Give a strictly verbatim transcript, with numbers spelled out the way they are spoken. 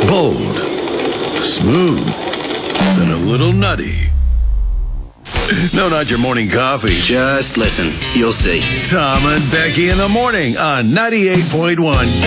Bold, smooth, and a little nutty. No, not your morning coffee. Just listen. You'll see. Tom and Becky in the morning on ninety-eight point one